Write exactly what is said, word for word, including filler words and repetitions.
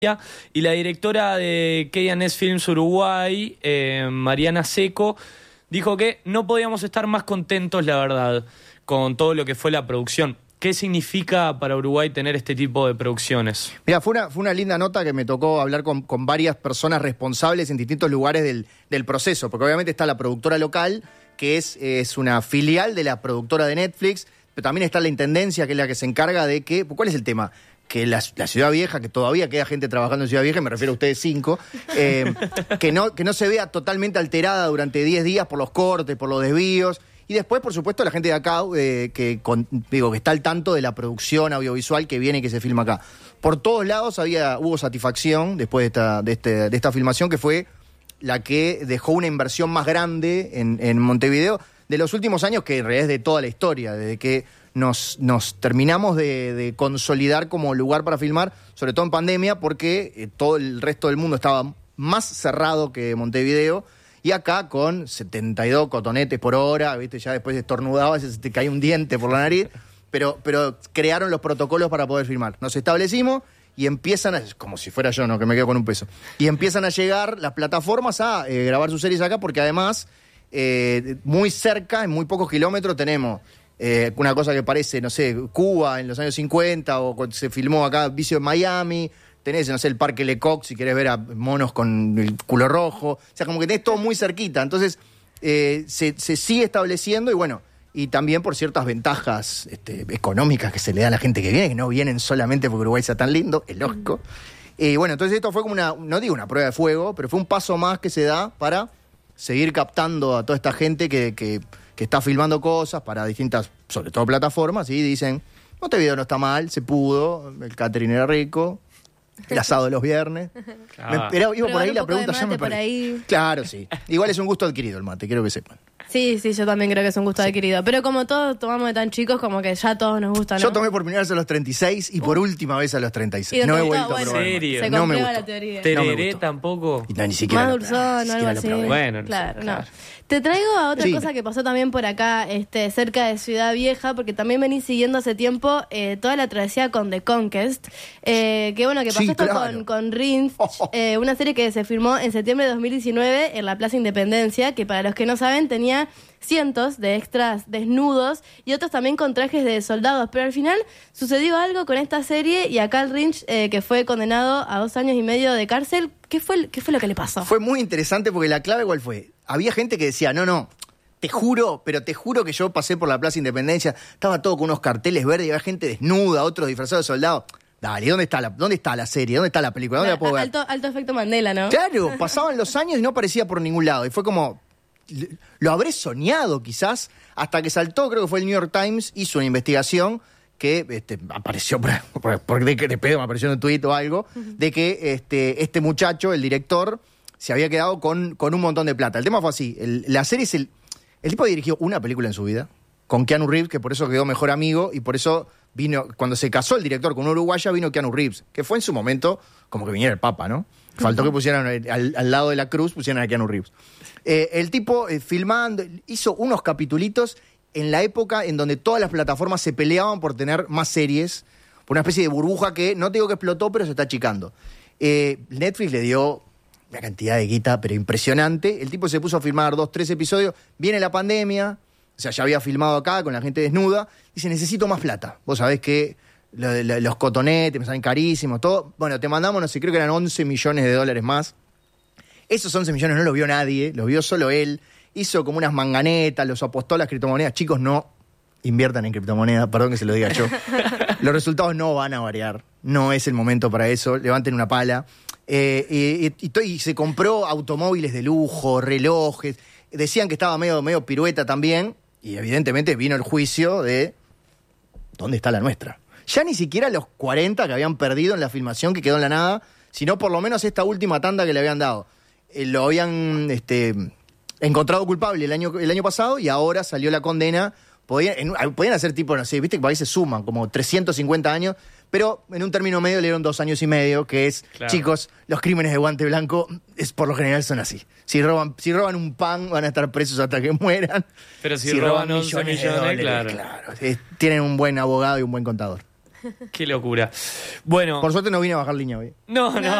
Y la directora de K and S Films Uruguay, eh, Mariana Seco, dijo que no podíamos estar más contentos, la verdad, con todo lo que fue la producción. ¿Qué significa para Uruguay tener este tipo de producciones? Mira, fue una, fue una linda nota que me tocó hablar con, con varias personas responsables en distintos lugares del, del proceso, porque obviamente está la productora local, que es, es una filial de la productora de Netflix, pero también está la intendencia, que es la que se encarga de que... ¿Cuál es el tema? Que la, la Ciudad Vieja, que todavía queda gente trabajando en Ciudad Vieja, me refiero a ustedes cinco, eh, que, no, que no se vea totalmente alterada durante diez días por los cortes, por los desvíos. Y después, por supuesto, la gente de acá, eh, que, con, digo, que está al tanto de la producción audiovisual que viene y que se filma acá. Por todos lados había, hubo satisfacción después de esta, de, este, de esta filmación, que fue la que dejó una inversión más grande en, en Montevideo de los últimos años, que en realidad es de toda la historia, desde que Nos, nos terminamos de, de consolidar como lugar para filmar, sobre todo en pandemia, porque eh, todo el resto del mundo estaba más cerrado que Montevideo, y acá con setenta y dos cotonetes por hora, ¿viste? Ya después estornudabas y se te caía un diente por la nariz, pero, pero crearon los protocolos para poder filmar. Nos establecimos y empiezan a, como si fuera yo, ¿no? Que me quedo con un peso, y empiezan a llegar las plataformas a eh, grabar sus series acá, porque además, eh, muy cerca, en muy pocos kilómetros, tenemos... Eh, una cosa que parece, no sé, Cuba en los años cincuenta, o cuando se filmó acá Vicio en Miami, tenés, no sé, el Parque Lecoq, si querés ver a monos con el culo rojo, o sea, como que tenés todo muy cerquita, entonces eh, se, se sigue estableciendo, y bueno, y también por ciertas ventajas este, económicas que se le da a la gente que viene, que no vienen solamente porque Uruguay sea tan lindo, es lógico. Y bueno, entonces esto fue como una, no digo una prueba de fuego, pero fue un paso más que se da para seguir captando a toda esta gente que... que que está filmando cosas para distintas, sobre todo plataformas, y dicen, Montevideo no está mal, se pudo, el catering era rico, el asado de los viernes. Claro. Me, era, iba Probar por ahí un la poco de pregunta, ya me mate por perdí. ahí. Claro, sí. Igual es un gusto adquirido el mate, quiero que sepan. Sí, sí, yo también creo que es un gusto adquirido. Pero como todos tomamos de tan chicos, como que ya a todos nos gusta, ¿no? Yo tomé por primera vez a los treinta y seis y por última vez a los treinta y seis. Y No he después, vuelto bueno, a probar. ¿En serio? Se No me comprueba gustó. la teoría. Tereré No me gustó. tampoco. Y no, ni siquiera Más lo- dulzón o ni algo siquiera lo así. probé. Bueno, claro, no. claro. Te traigo a otra Sí. cosa que pasó también por acá, este, cerca de Ciudad Vieja, porque también venís siguiendo hace tiempo eh, toda la travesía con The Conquest. Eh, que bueno, que pasó Sí, esto claro. con, con Ringe, eh, una serie que se filmó en septiembre de dos mil diecinueve en la Plaza Independencia, que para los que no saben tenía cientos de extras desnudos y otros también con trajes de soldados, pero al final sucedió algo con esta serie y acá el Ringe, eh, que fue condenado a dos años y medio de cárcel. ¿Qué fue, qué fue lo que le pasó? Fue muy interesante porque la clave, ¿cuál fue? Había gente que decía, no, no, te juro, pero te juro que yo pasé por la Plaza Independencia, estaba todo con unos carteles verdes y había gente desnuda, otros disfrazados de soldados. Dale, ¿dónde está la, dónde está la serie? ¿Dónde está la película? ¿Dónde la puedo ver? Alto, alto efecto Mandela, ¿no? Claro, pasaban los años y no aparecía por ningún lado. Y fue como, lo habré soñado quizás, hasta que saltó, creo que fue el New York Times, hizo una investigación que este, apareció, por, por, por de, de pedo me apareció en un tuit o algo, de que este, este muchacho, el director, se había quedado con, con un montón de plata. El tema fue así, el, la serie es el... El tipo dirigió una película en su vida, con Keanu Reeves, que por eso quedó mejor amigo, y por eso vino, cuando se casó el director con una uruguaya, vino Keanu Reeves, que fue en su momento como que viniera el Papa, ¿no? Faltó que pusieran al, al lado de la cruz, pusieran a Keanu Reeves. Eh, el tipo eh, filmando, hizo unos capitulitos en la época en donde todas las plataformas se peleaban por tener más series, por una especie de burbuja que, no te digo que explotó, pero se está achicando. Eh, Netflix le dio una cantidad de guita, pero impresionante. El tipo se puso a filmar dos, tres episodios, viene la pandemia, o sea, ya había filmado acá con la gente desnuda, dice, necesito más plata. Vos sabés que lo, lo, los cotonetes me salen carísimos, todo. Bueno, te mandamos, no sé, creo que eran once millones de dólares más. Esos once millones no los vio nadie, los vio solo él. Hizo como unas manganetas, los apostó a las criptomonedas. Chicos, no inviertan en criptomonedas, perdón que se lo diga yo. Los resultados no van a variar, no es el momento para eso, levanten una pala. Eh, y, y, y, y se compró automóviles de lujo, relojes, decían que estaba medio, medio pirueta también, y evidentemente vino el juicio de ¿dónde está la nuestra? Ya ni siquiera los cuarenta que habían perdido en la filmación, que quedó en la nada, sino por lo menos esta última tanda que le habían dado. Eh, lo habían este, encontrado culpable el año, el año pasado y ahora salió la condena. Podían, en, podían hacer tipo, no sé, viste que países suman como trescientos cincuenta años, pero en un término medio le dieron dos años y medio, que es, claro. Chicos, los crímenes de guante blanco es, por lo general son así. Si roban, si roban un pan, van a estar presos hasta que mueran. Pero si, si roban, roban millones, millones de dólares, claro. claro. Es, tienen un buen abogado y un buen contador. Qué locura. Bueno, Por suerte no vine a bajar línea hoy. no, no,